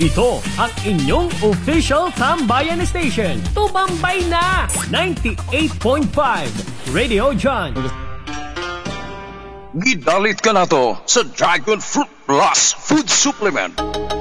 Ito ang inyong official Tambayan Station. Tumambay na! 98.5 Radio John. Gidalit ka na to sa Dragon Fruit Plus Food Supplement.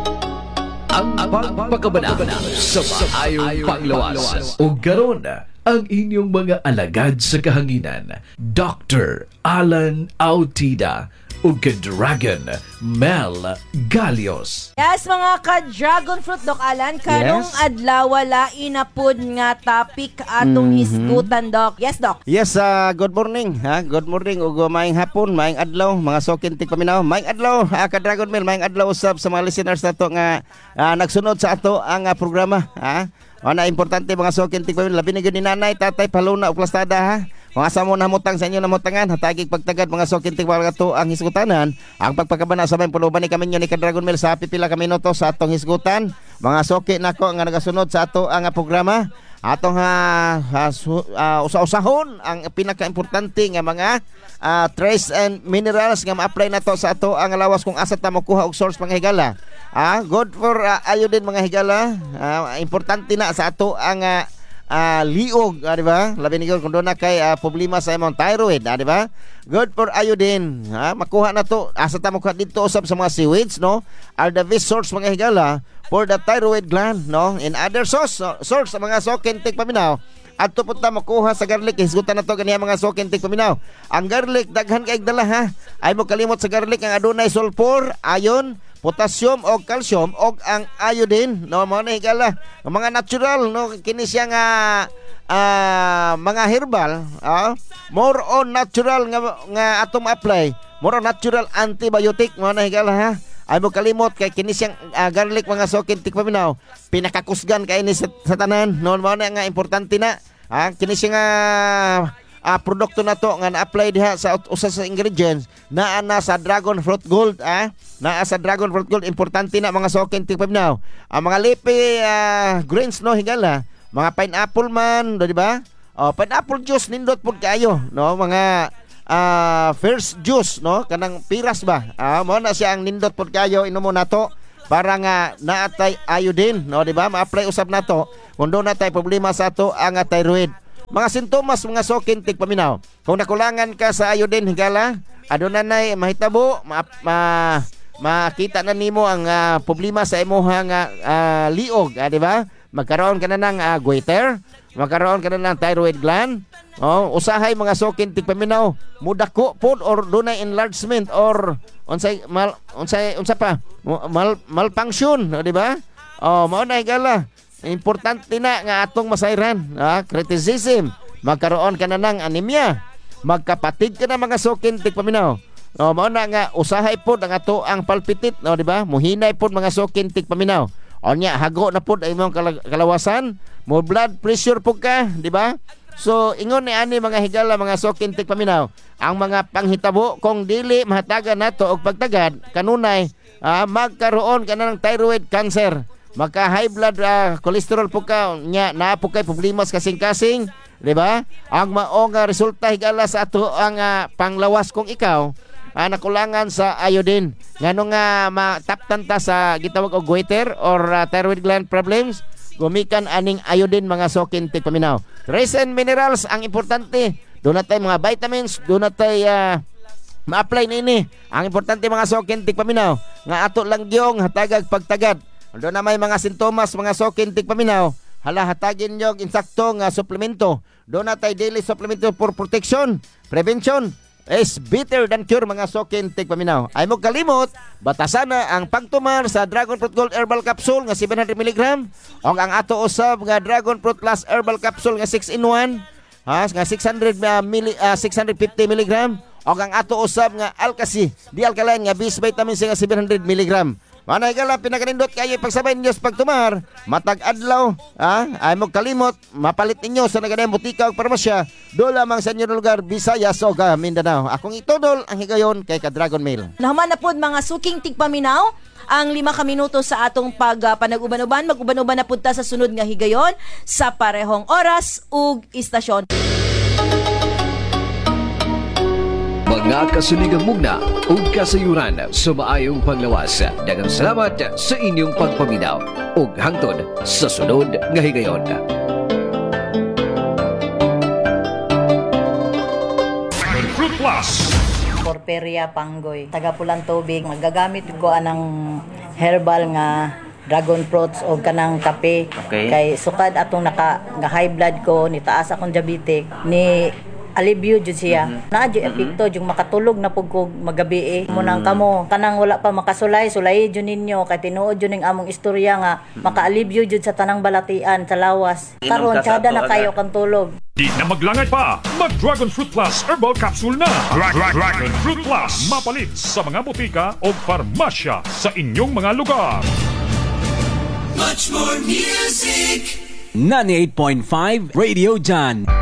Ang pagpakabana sa maayong panglawas. O garon ang inyong mga alagad sa kahanginan. Dr. Alan Autida o ka-Dragon Mel Galios. Yes, mga ka-Dragon Fruit, Doc Alan. Kanong adlaw wala inapod nga topic atong hisgutan, Doc. Yes, Doc. Yes, good morning. Good morning ug maayong hapon, maayong adlaw, mga sokintik paminaw. Maayong adlaw, ka-Dragon Mel, maayong adlaw usab sa mga listeners nato nga nagsunod sa ato ang programa. Ana importante mga sokintik paminaw, labi na gyud ni nanay, tatay, paluna ug plastada ha. Mga samo namutang sa inyo namutangan, hatagig pagtagad mga sokintik mga to ang hisgutanan. Ang pagpakabana sa may puluban ni kami ni ka-Dragon Mel sa pipila ka minuto sa atong hisgutan. Mga soki nako nga nagasunod sa ato ang programa. Atong usa-usahon ang pinaka-importante nga mga trace and minerals nga ma-apply nato sa ato ang lawas kung asa ta makuha og source mga higala. Good for iodine mga higala. Importante na sa ato ang liog, di ba? Labi ni kung doon na kay problema sa imong thyroid, di ba? Good for iodine. Makuha na to. Asa ta makuha dito usab sa mga seaweeds, no? Are the best source mga higala for the thyroid gland, no? In other source sa mga sokintik paminaw. At to punta makuha sa garlic. Hisgutan na to ganiya mga sokintik paminaw. Ang garlic, daghan kaig dala ha. Ay mo kalimot sa garlic ang adunay sulfur, iron, potassium o calcium o ang iodine, no, mga higala mga natural, no, kini siya nga mga herbal, more on natural nga atong apply, more on natural antibiotic mga higala ha. Ay mo kalimot kay kini siyang garlic mga sokintik paminaw, pinakakusgan kay ni sa tanan, no, mga nga importante na kini siya nga produkto na to nga na-apply diha sa usa sa ingredients naa na sa Dragon Fruit Gold, naa sa Dragon Fruit Gold. Importante na mga sokintik paminaw. Ang mga leafy greens, no, higala, mga pineapple man, di ba? Pineapple juice nindot pud kaayo, no, mga first juice, no, kanang piras ba, mo na siya ang nindot pud kaayo, inumo nato para nga naatay iodine, no, di ba? Ma-apply usab nato kung doon natay problema sa ato ang thyroid. Mga sintomas mga sokintik paminaw. Kung nakulangan ka sa iodine higala, adunay mahitabo, makita na nimo ang problema sa imuhang liog, di ba? Magkaroon ka na ng goiter, magkaroon ka na ng thyroid gland. Usahay mga sokintik paminaw, mudako pod or dunay enlargement or unsa pa malfunction, di ba? Mao na higala. Importante na nga atong masayran, criticism, magkaroon ka na ng anemia, magkapatid ka na mga sokintik paminaw. Mao na nga usahay pod ang ato ang palpitit, no, di ba? Muhinay pod mga sokintik paminaw. Onya hago na pod ay imong kalawasan, mo blood pressure pod ka, di ba? So ingon ni ani mga higala mga sokintik paminaw, ang mga panghitabo kung dili mahatagan nato og pagtagad kanunay magkaroon ka na ng thyroid cancer. Magka high blood cholesterol po ka nya na po kay problema sa kasing-kasing, di ba? Ang maong resulta higala sa ato ang panglawas kung ikaw nakulangan sa iodine. Ngano nga mataptan ta sa gitawag og goiter or thyroid gland problems, gumikan aning iodine mga sokintik paminaw. Trace and minerals ang importante. Doon natay mga vitamins, doon natay ma-apply nini. Ang importante mga sokintik paminaw nga ato lang gyong hatagag pagtagad. Doon na may mga sintomas mga sokintik paminaw, hala hatagin nyo insakto nga suplemento. Doon na tayo daily supplemento for protection, prevention is better than cure mga sokintik paminaw. Ay mo kalimot, batasan na ang pagtumar sa Dragon Fruit Gold Herbal Capsule nga 700 mg o ang ato usab nga Dragon Fruit Plus Herbal Capsule nga 6-in-1 nga 650 mg o ang ato usab nga Alkaci D-alkaline nga bis vitamin C nga 700 mg. Manay gala pinakanindot kayo pagsabay ninyo sa pagtumar matag adlaw, ay mo kalimot mapalit ninyo sa naganay butika o parmasya do lamang sa inyong lugar Visayas o Mindanao. Akong itudol ang higayon kay ka-Dragon Mel. Nahuman na pod mga suking tigpaminaw ang 5 ka minuto sa atong panag-uban-uban. Mag-uban-uban na punta sa sunod nga higayon sa parehong oras ug istasyon. Mga Nga kasuligang mugna o kasayuran sa maayong panglawas. Daghang salamat sa inyong pagpaminaw. Ug hangtod sa sunod nga higayon. Fruit Plus. Porperia Panggoy. Taga Pulang Tubig. Magagamit ko anang herbal nga dragon fruits o kanang kape. Okay. Kay sukad atong nga high blood ko, ni taas akong diabetic, ni alibyo jud siya. Naa jud epekto jud makatulog na pug ko magabi munang kamo kanang wala pa makasulay jud ninyo kay tinuod jud ning among istorya nga makaalibyo jud sa tanang balatian sa lawas. Karon kada na kayo kang tulog. Di na maglangay pa, mag-Dragon Fruit Plus Herbal Capsule na. Dragon Fruit Plus, mapalit sa mga butika o farmasya sa inyong mga lugar. Much more music. 98.5 Radio John.